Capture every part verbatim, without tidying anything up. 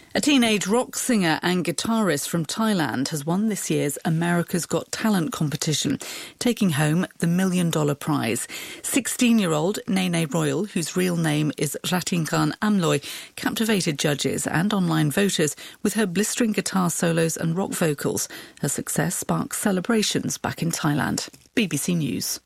A teenage rock singer and guitarist from Thailand has won this year's America's Got Talent competition, taking home the Million Dollar Prize. sixteen-year-old Nene Royal, whose real name is Ratinkan Amloy, captivated judges and online voters with her blistering guitar solos and rock vocals. Her success sparked celebrations back in Thailand. B B C News.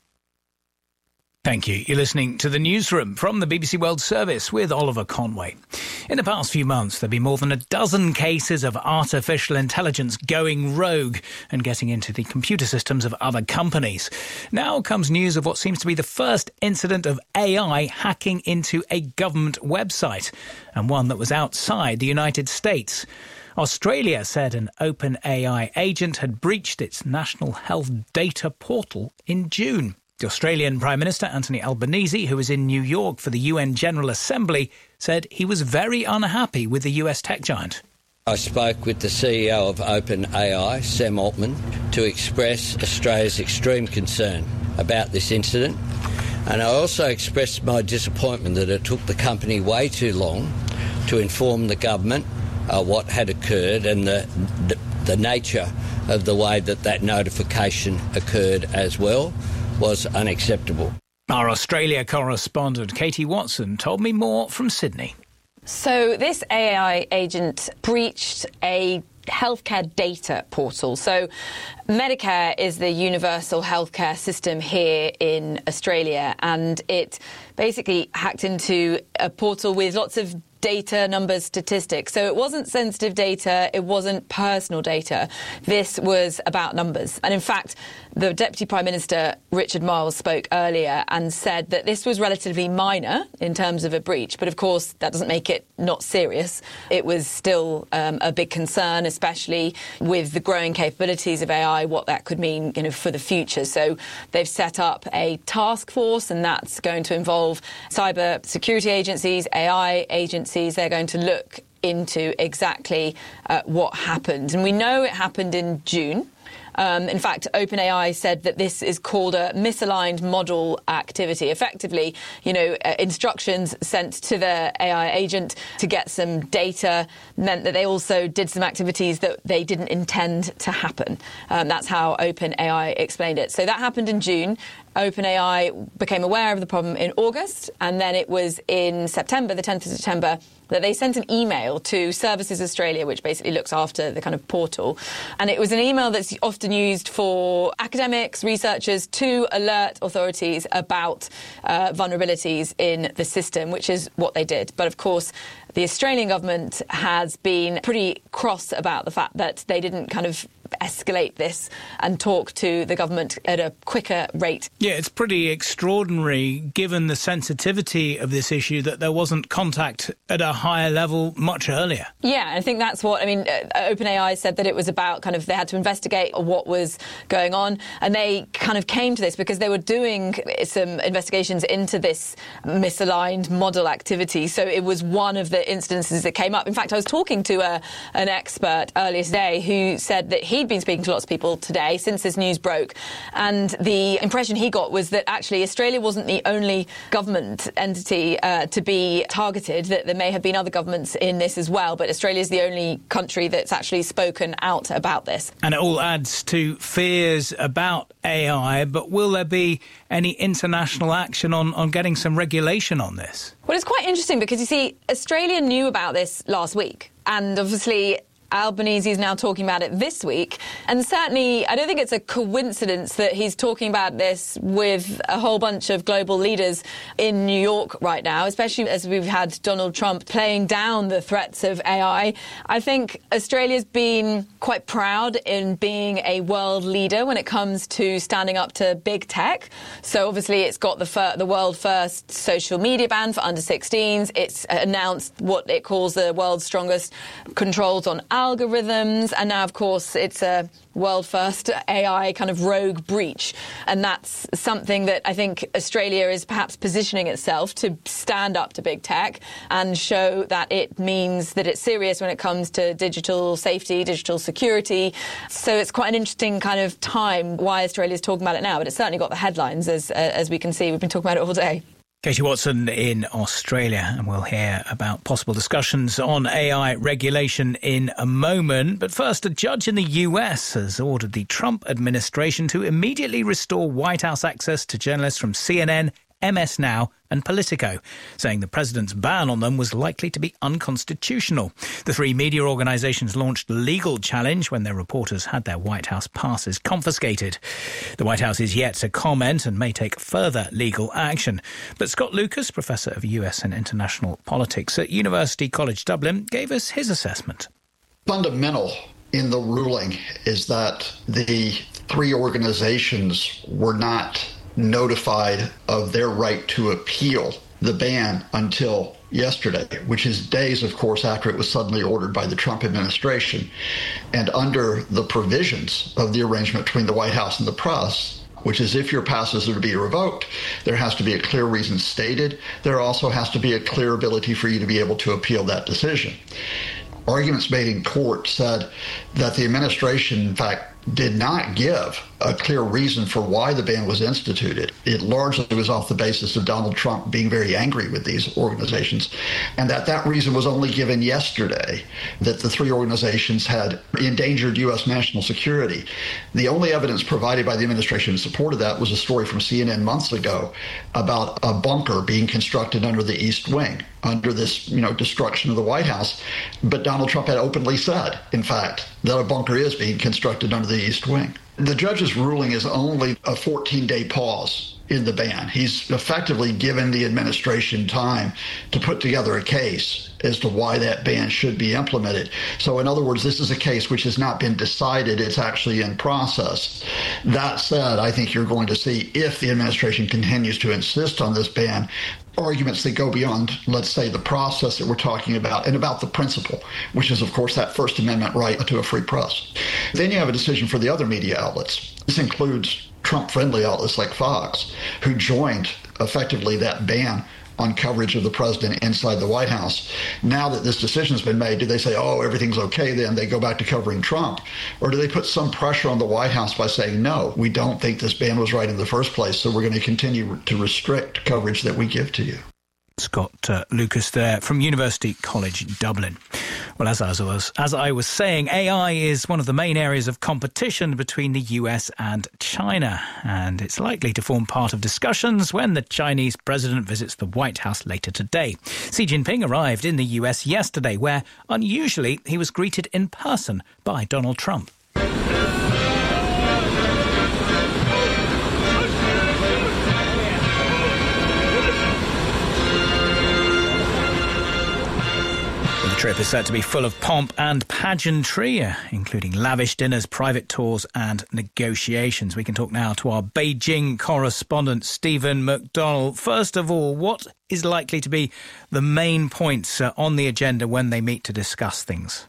Thank you. You're listening to The Newsroom from the B B C World Service with Oliver Conway. In the past few months, there have been more than a dozen cases of artificial intelligence going rogue and getting into the computer systems of other companies. Now comes news of what seems to be the first incident of A I hacking into a government website, and one that was outside the United States. Australia said an OpenAI agent had breached its national health data portal in June. The Australian Prime Minister, Anthony Albanese, who was in New York for the U N General Assembly, said he was very unhappy with the U S tech giant. I spoke with the C E O of OpenAI, Sam Altman, to express Australia's extreme concern about this incident. And I also expressed my disappointment that it took the company way too long to inform the government uh, what had occurred and the, the, the nature of the way that that notification occurred as well was unacceptable. Our Australia correspondent Katie Watson told me more from Sydney. So this A I agent breached a healthcare data portal. So Medicare is the universal healthcare system here in Australia, and it basically hacked into a portal with lots of data, numbers, statistics. So it wasn't sensitive data, it wasn't personal data. This was about numbers. And in fact, the Deputy Prime Minister, Richard Marles, spoke earlier and said that this was relatively minor in terms of a breach. But of course, that doesn't make it not serious. It was still um, a big concern, especially with the growing capabilities of A I, what that could mean, you know, for the future. So they've set up a task force, and that's going to involve cyber security agencies, A I agencies. They're going to look into exactly uh, what happened. And we know it happened in June. Um, in fact, OpenAI said that this is called a misaligned model activity. Effectively, you know, uh, instructions sent to the A I agent to get some data meant that they also did some activities that they didn't intend to happen. Um, that's how OpenAI explained it. So that happened in June. OpenAI became aware of the problem in August, and then it was in September, the tenth of September, that they sent an email to Services Australia, which basically looks after the kind of portal. And it was an email that's often used for academics, researchers, to alert authorities about uh, vulnerabilities in the system, which is what they did. But of course, the Australian government has been pretty cross about the fact that they didn't kind of escalate this and talk to the government at a quicker rate. Yeah, it's pretty extraordinary, given the sensitivity of this issue, that there wasn't contact at a higher level much earlier. Yeah, I think that's what, I mean, uh, OpenAI said that it was about kind of, they had to investigate what was going on, and they kind of came to this because they were doing some investigations into this misaligned model activity. So it was one of the instances that came up. In fact, I was talking to a, an expert earlier today who said that he'd been speaking to lots of people today since this news broke, and the impression he got was that actually Australia wasn't the only government entity uh, to be targeted, that there may have been other governments in this as well, but Australia is the only country that's actually spoken out about this. And it all adds to fears about A I, but will there be any international action on, on getting some regulation on this? Well, it's quite interesting because, you see, Australia knew about this last week, and obviously Albanese is now talking about it this week. And certainly, I don't think it's a coincidence that he's talking about this with a whole bunch of global leaders in New York right now, especially as we've had Donald Trump playing down the threats of A I. I think Australia's been quite proud in being a world leader when it comes to standing up to big tech. So obviously, it's got the, fir- the world first social media ban for under sixteens. It's announced what it calls the world's strongest controls on algorithms, and now, of course, it's a world first A I kind of rogue breach. And that's something that I think Australia is perhaps positioning itself to stand up to big tech and show that it means that it's serious when it comes to digital safety, digital security. So it's quite an interesting kind of time why Australia's talking about it now, but it's certainly got the headlines, as, uh, as we can see. We've been talking about it all day. Katie Watson in Australia, and we'll hear about possible discussions on A I regulation in a moment. But first, a judge in the U S has ordered the Trump administration to immediately restore White House access to journalists from C N N, M S Now and Politico, saying the president's ban on them was likely to be unconstitutional. The three media organisations launched a legal challenge when their reporters had their White House passes confiscated. The White House is yet to comment and may take further legal action. But Scott Lucas, Professor of U S and International Politics at University College Dublin, gave us his assessment. Fundamental in the ruling is that the three organisations were not notified of their right to appeal the ban until yesterday, which is days, of course, after it was suddenly ordered by the Trump administration. And under the provisions of the arrangement between the White House and the press, which is if your passes are to be revoked, there has to be a clear reason stated. There also has to be a clear ability for you to be able to appeal that decision. Arguments made in court said that the administration, in fact, did not give a clear reason for why the ban was instituted. It largely was off the basis of Donald Trump being very angry with these organizations, and that that reason was only given yesterday, that the three organizations had endangered U S national security. The only evidence provided by the administration in support of that was a story from C N N months ago about a bunker being constructed under the East Wing, under this, you know, destruction of the White House. But Donald Trump had openly said, in fact, that a bunker is being constructed under the East Wing. The judge's ruling is only a fourteen-day pause in the ban. He's effectively given the administration time to put together a case as to why that ban should be implemented. So in other words, this is a case which has not been decided. It's actually in process. That said, I think you're going to see, if the administration continues to insist on this ban, arguments that go beyond, let's say, the process that we're talking about and about the principle, which is, of course, that First Amendment right to a free press. Then you have a decision for the other media outlets. This includes Trump-friendly outlets like Fox, who joined effectively that ban on coverage of the president inside the White House. Now that this decision's been made, do they say, oh, everything's okay then, they go back to covering Trump? Or do they put some pressure on the White House by saying, no, we don't think this ban was right in the first place, so we're going to continue to restrict coverage that we give to you? Scott uh, Lucas there from University College Dublin. Well, as I was as I was saying, A I is one of the main areas of competition between the U S and China, and it's likely to form part of discussions when the Chinese president visits the White House later today. Xi Jinping arrived in the U S yesterday, where unusually he was greeted in person by Donald Trump. The trip is set to be full of pomp and pageantry, uh, including lavish dinners, private tours and negotiations. We can talk now to our Beijing correspondent, Stephen McDonnell. First of all, what is likely to be the main points uh, on the agenda when they meet to discuss things?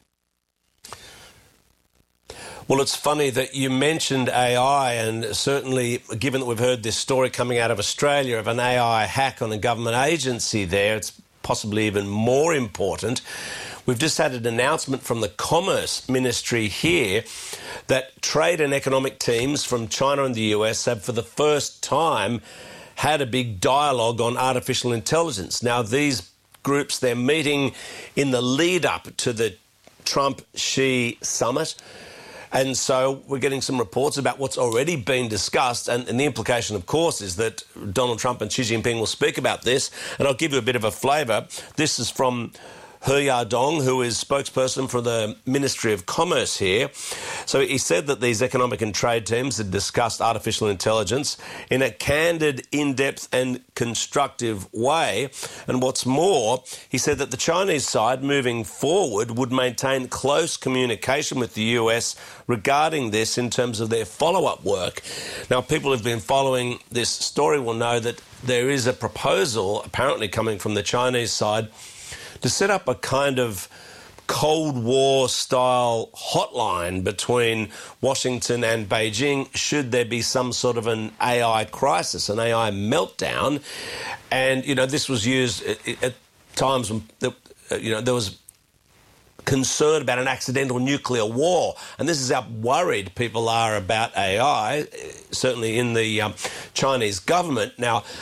Well, it's funny that you mentioned A I, and certainly given that we've heard this story coming out of Australia of an A I hack on a government agency there, it's possibly even more important. We've just had an announcement from the Commerce Ministry here that trade and economic teams from China and the U S have for the first time had a big dialogue on artificial intelligence. Now, these groups, they're meeting in the lead up to the Trump-Xi summit. And so we're getting some reports about what's already been discussed. And, and the implication, of course, is that Donald Trump and Xi Jinping will speak about this. And I'll give you a bit of a flavour. This is from He Yadong, who is spokesperson for the Ministry of Commerce here. So he said that these economic and trade teams had discussed artificial intelligence in a candid, in-depth and constructive way. And what's more, he said that the Chinese side, moving forward, would maintain close communication with the U S regarding this in terms of their follow-up work. Now, people who've been following this story will know that there is a proposal apparently coming from the Chinese side to set up a kind of Cold War-style hotline between Washington and Beijing should there be some sort of an A I crisis, an A I meltdown. And, you know, this was used at, at times when, you know, there was concern about an accidental nuclear war. And this is how worried people are about A I, certainly in the um, Chinese government. Now,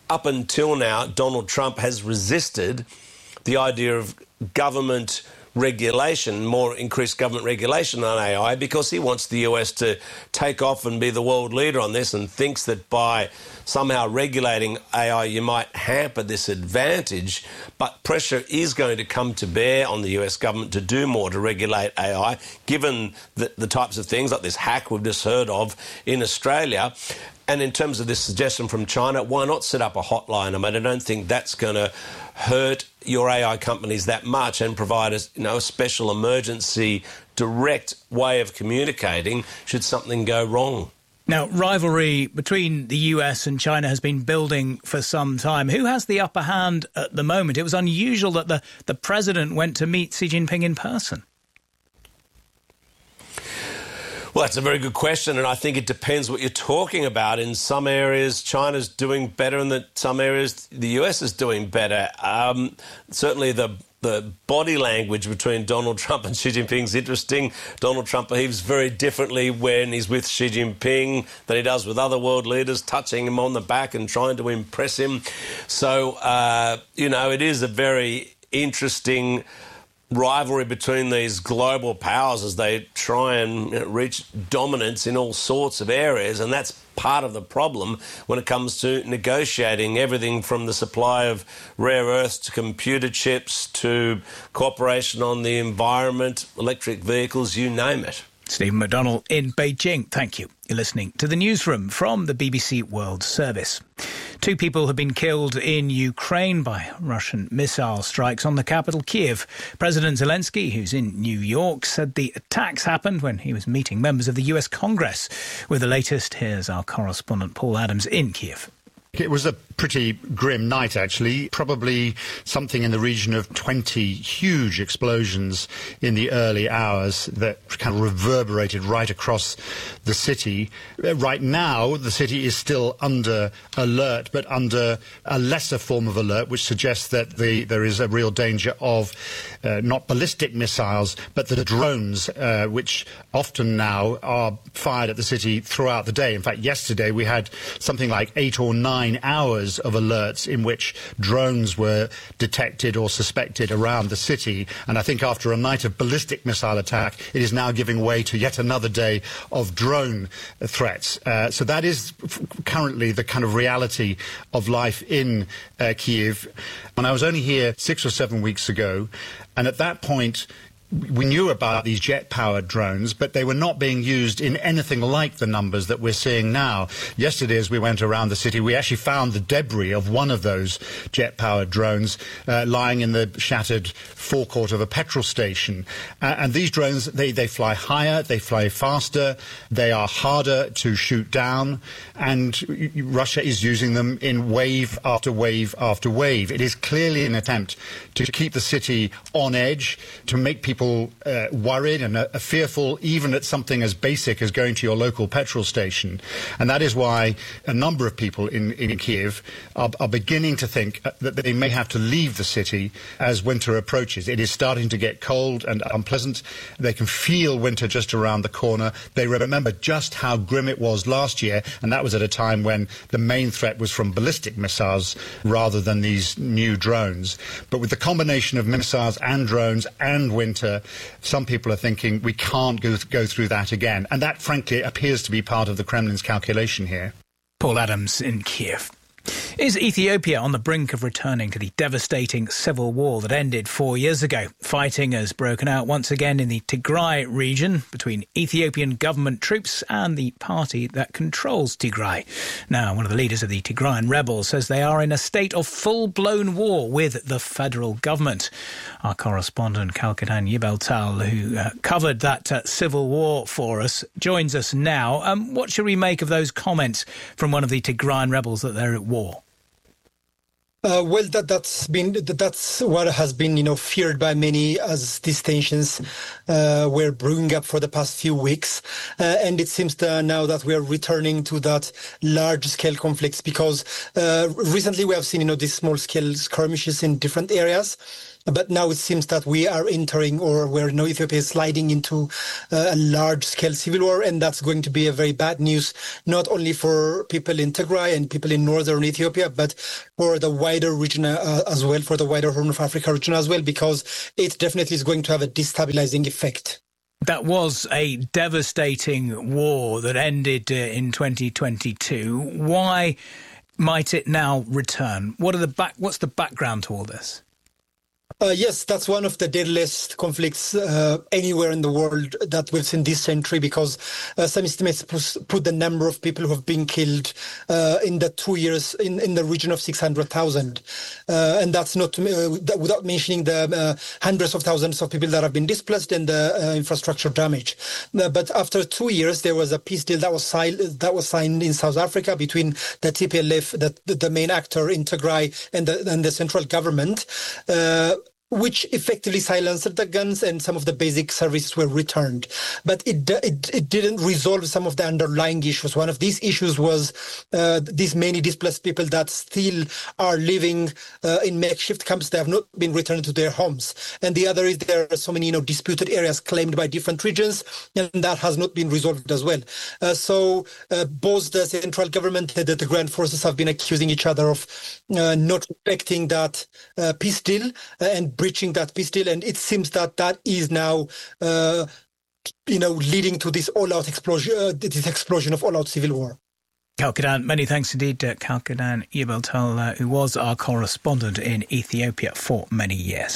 up until now, Donald Trump has resisted the idea of government regulation, more increased government regulation on A I, because he wants the U S to take off and be the world leader on this, and thinks that by somehow regulating A I you might hamper this advantage. But pressure is going to come to bear on the U S government to do more to regulate A I, given the, the types of things like this hack we've just heard of in Australia. And in terms of this suggestion from China, why not set up a hotline? I mean, I don't think that's going to hurt your A I companies that much, and provide a, you know, a special emergency direct way of communicating should something go wrong. Now, rivalry between the U S and China has been building for some time. Who has the upper hand at the moment? It was unusual that the, the president went to meet Xi Jinping in person. Well, that's a very good question, and I think it depends what you're talking about. In some areas, China's doing better, and in some areas, the U S is doing better. Um, certainly the the body language between Donald Trump and Xi Jinping is interesting. Donald Trump behaves very differently when he's with Xi Jinping than he does with other world leaders, touching him on the back and trying to impress him. So, uh, you know, it is a very interesting rivalry between these global powers as they try and you know, reach dominance in all sorts of areas, and that's part of the problem when it comes to negotiating everything from the supply of rare earths to computer chips to cooperation on the environment, electric vehicles, you name it. Stephen McDonnell in Beijing. Thank you. You're listening to the Newsroom from the B B C World Service. Two people have been killed in Ukraine by Russian missile strikes on the capital, Kiev. President Zelensky, who's in New York, said the attacks happened when he was meeting members of the U S Congress. With the latest, here's our correspondent Paul Adams in Kiev. It was a pretty grim night, actually. Probably something in the region of twenty huge explosions in the early hours that kind of reverberated right across the city. Right now, the city is still under alert, but under a lesser form of alert, which suggests that the, there is a real danger of uh, not ballistic missiles, but the drones, uh, which often now are fired at the city throughout the day. In fact, yesterday we had something like eight or nine hours of alerts in which drones were detected or suspected around the city. And I think after a night of ballistic missile attack, it is now giving way to yet another day of drone threats. Uh, so that is f- currently the kind of reality of life in uh, Kiev. And I was only here six or seven weeks ago, and at that point, we knew about these jet-powered drones, but they were not being used in anything like the numbers that we're seeing now. Yesterday, as we went around the city, we actually found the debris of one of those jet-powered drones uh, lying in the shattered forecourt of a petrol station. Uh, and these drones, they, they fly higher, they fly faster, they are harder to shoot down, and Russia is using them in wave after wave after wave. It is clearly an attempt to keep the city on edge, to make people Uh, worried and uh, fearful, even at something as basic as going to your local petrol station. And that is why a number of people in, in Kiev are, are beginning to think that they may have to leave the city as winter approaches. It is starting to get cold and unpleasant. They can feel winter just around the corner. They remember just how grim it was last year, and that was at a time when the main threat was from ballistic missiles rather than these new drones. But with the combination of missiles and drones and winter, some people are thinking we can't go, th- go through that again. And that, frankly, appears to be part of the Kremlin's calculation here. Paul Adams in Kiev. Is Ethiopia on the brink of returning to the devastating civil war that ended four years ago? Fighting has broken out once again in the Tigray region between Ethiopian government troops and the party that controls Tigray. Now, one of the leaders of the Tigrayan rebels says they are in a state of full-blown war with the federal government. Our correspondent, Kalketan Yibeltal, who uh, covered that uh, civil war for us, joins us now. Um, what should we make of those comments from one of the Tigrayan rebels that they're at war? Uh, well, that, that's been that's what has been, you know, feared by many as these tensions uh, were brewing up for the past few weeks, uh, and it seems that now that we are returning to that large-scale conflicts, because uh, recently we have seen, you know, these small-scale skirmishes in different areas. But now it seems that we are entering, or where you know, Ethiopia is sliding into uh, a large-scale civil war, and that's going to be a very bad news, not only for people in Tigray and people in northern Ethiopia, but for the wider region uh, as well, for the wider Horn of Africa region as well, because it definitely is going to have a destabilizing effect. That was a devastating war that ended uh, in twenty twenty-two. Why might it now return? What are the back? What's the background to all this? Uh, yes, that's one of the deadliest conflicts uh, anywhere in the world that we've seen this century, because uh, some estimates put the number of people who have been killed uh, in the two years in, in the region of six hundred thousand. Uh, and that's not uh, without mentioning the uh, hundreds of thousands of people that have been displaced and the uh, infrastructure damage. Uh, but after two years, there was a peace deal that was, signed, that was signed in South Africa between the T P L F, the, the main actor in Tigray, and the, and the central government. Uh, which effectively silenced the guns, and some of the basic services were returned. But it it, it didn't resolve some of the underlying issues. One of these issues was uh, these many displaced people that still are living uh, in makeshift camps. They have not been returned to their homes. And the other is there are so many you know, disputed areas claimed by different regions, and that has not been resolved as well. Uh, so uh, both the central government and the Grand Forces have been accusing each other of uh, not respecting that uh, peace deal uh, and breaching that peace deal, and it seems that that is now, uh, you know, leading to this all-out explosion, uh, this explosion of all-out civil war. Kalkadan, many thanks indeed to Kalkadan Yebeltel, uh, who was our correspondent in Ethiopia for many years.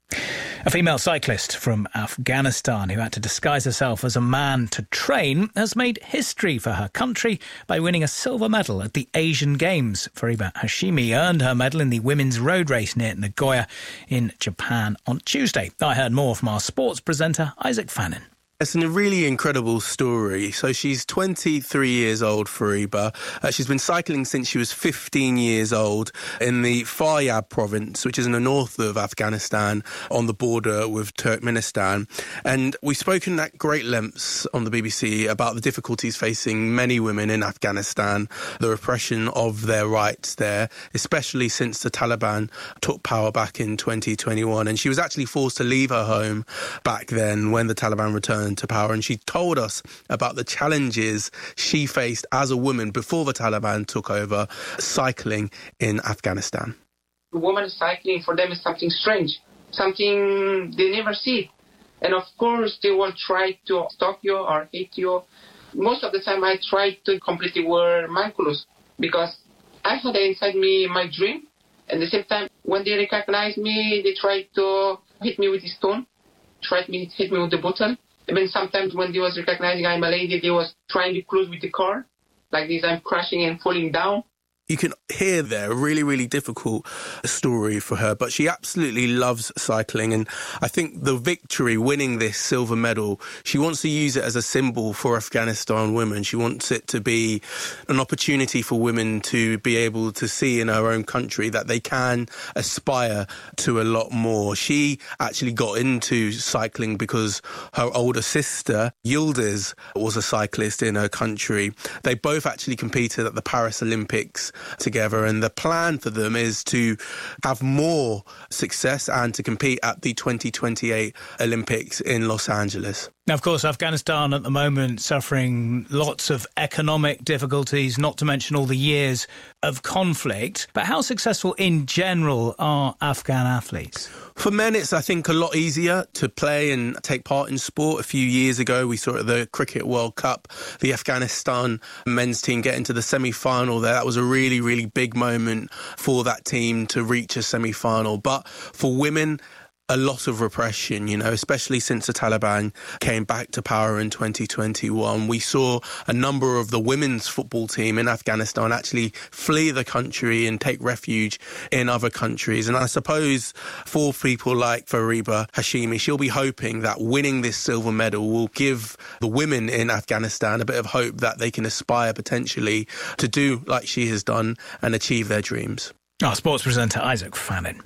A female cyclist from Afghanistan who had to disguise herself as a man to train has made history for her country by winning a silver medal at the Asian Games. Fariba Hashimi earned her medal in the women's road race near Nagoya in Japan on Tuesday. I heard more from our sports presenter, Isaac Fannin. It's a really incredible story. So she's twenty-three years old, Fariba. Uh, she's been cycling since she was fifteen years old in the Faryab province, which is in the north of Afghanistan on the border with Turkmenistan. And we've spoken at great lengths on the B B C about the difficulties facing many women in Afghanistan, the repression of their rights there, especially since the Taliban took power back in twenty twenty-one. And she was actually forced to leave her home back then when the Taliban returned to power, and she told us about the challenges she faced as a woman before the Taliban took over cycling in Afghanistan. Women cycling, for them, is something strange, something they never see. And of course, they will try to stop you or hate you. Most of the time, I try to completely wear my clothes because I had inside me my dream. At the same time, when they recognize me, they try to hit me with a stone, try to hit me with the bottle. Even sometimes when they was recognizing I'm a lady, they was trying to close with the car. Like this, I'm crashing and falling down. You can hear there a really, really difficult story for her, but she absolutely loves cycling. And I think the victory, winning this silver medal, she wants to use it as a symbol for Afghanistan women. She wants it to be an opportunity for women to be able to see in her own country that they can aspire to a lot more. She actually got into cycling because her older sister, Yildiz, was a cyclist in her country. They both actually competed at the Paris Olympics together, and the plan for them is to have more success and to compete at the twenty twenty-eight Olympics in Los Angeles. Now, of course, Afghanistan at the moment suffering lots of economic difficulties, not to mention all the years of conflict. But how successful in general are Afghan athletes? For men, it's, I think, a lot easier to play and take part in sport. A few years ago, we saw at the Cricket World Cup, the Afghanistan men's team get into the semi-final there. That was a really, really big moment for that team to reach a semi-final. But for women, a lot of repression, you know, especially since the Taliban came back to power in twenty twenty-one. We saw a number of the women's football team in Afghanistan actually flee the country and take refuge in other countries. And I suppose for people like Fariba Hashimi, she'll be hoping that winning this silver medal will give the women in Afghanistan a bit of hope that they can aspire potentially to do like she has done and achieve their dreams. Our sports presenter, Isaac Fannin.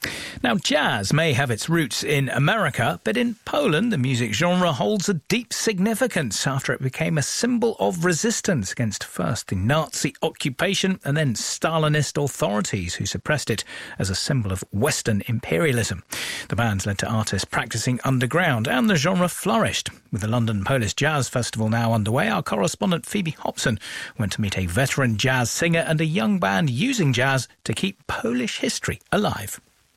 Now, jazz may have its roots in America, but in Poland, the music genre holds a deep significance after it became a symbol of resistance against first the Nazi occupation and then Stalinist authorities who suppressed it as a symbol of Western imperialism. The bands led to artists practising underground, and the genre flourished. With the London Polish Jazz Festival now underway, our correspondent Phoebe Hobson went to meet a veteran jazz singer and a young band using jazz to keep Polish history alive.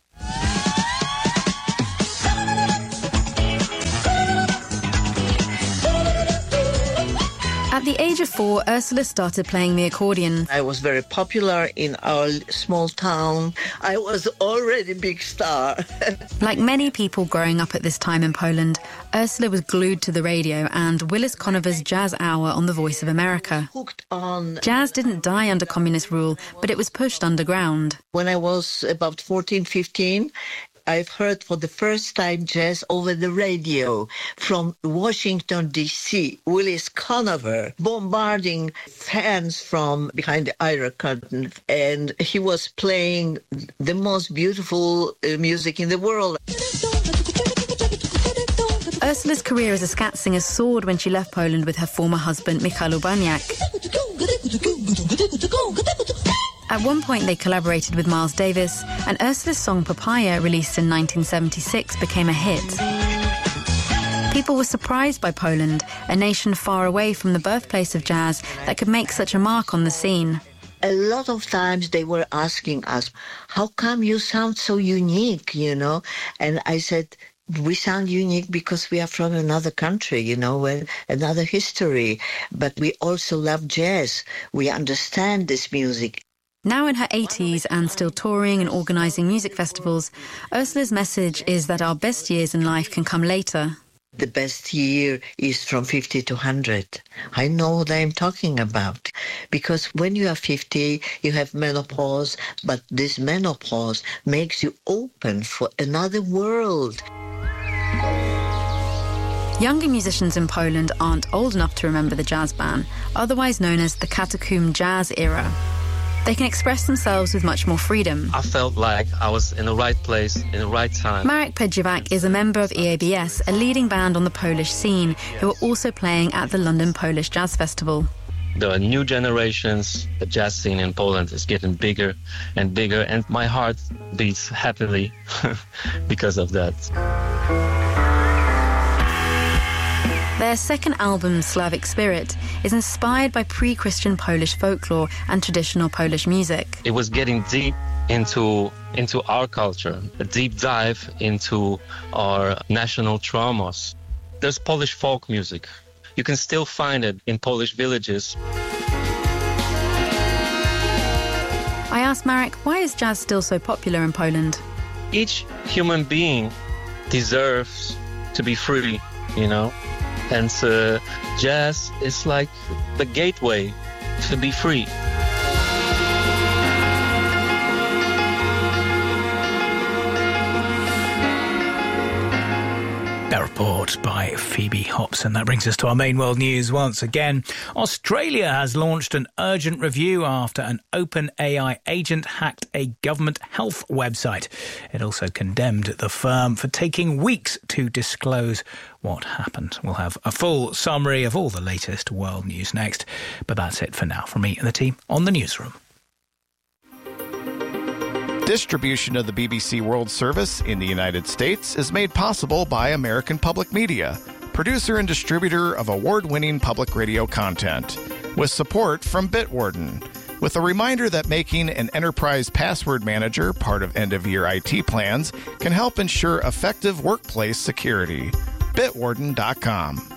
At the age of four, Ursula started playing the accordion. I was very popular in our small town. I was already a big star. Like many people growing up at this time in Poland, Ursula was glued to the radio and Willis Conover's Jazz Hour on the Voice of America. Hooked on. Jazz didn't die under communist rule, but it was pushed underground. When I was about fourteen, fifteen, I've heard for the first time jazz over the radio from Washington, D C Willis Conover bombarding fans from behind the Iron Curtain, and he was playing the most beautiful uh, music in the world. Ursula's career as a scat singer soared when she left Poland with her former husband, Michał Urbaniak. At one point, they collaborated with Miles Davis, and Ursula's song Papaya, released in nineteen seventy-six, became a hit. People were surprised by Poland, a nation far away from the birthplace of jazz that could make such a mark on the scene. A lot of times they were asking us, how come you sound so unique, you know? And I said, we sound unique because we are from another country, you know, another history. But we also love jazz. We understand this music. Now in her eighties and still touring and organising music festivals, Ursula's message is that our best years in life can come later. The best year is from fifty to one hundred. I know what I'm talking about. Because when you are fifty, you have menopause, but this menopause makes you open for another world. Younger musicians in Poland aren't old enough to remember the jazz ban, otherwise known as the catacomb jazz era. They can express themselves with much more freedom. I felt like I was in the right place, in the right time. Marek Pedziewak is a member of E A B S, a leading band on the Polish scene, who are also playing at the London Polish Jazz Festival. The new generations, the jazz scene in Poland is getting bigger and bigger, and my heart beats happily because of that. Their second album, Slavic Spirit, is inspired by pre-Christian Polish folklore and traditional Polish music. It was getting deep into into our culture, a deep dive into our national traumas. There's Polish folk music. You can still find it in Polish villages. I asked Marek, why is jazz still so popular in Poland? Each human being deserves to be free, you know? And uh, jazz is like the gateway to be free. A report by Phoebe Hobson. That brings us to our main world news once again. Australia has launched an urgent review after an OpenAI agent hacked a government health website. It also condemned the firm for taking weeks to disclose what happened. We'll have a full summary of all the latest world news next. But that's it for now from me and the team on the newsroom. Distribution of the B B C World Service in the United States is made possible by American Public Media, producer and distributor of award-winning public radio content, with support from Bitwarden, with a reminder that making an enterprise password manager part of end-of-year I T plans can help ensure effective workplace security. Bitwarden dot com.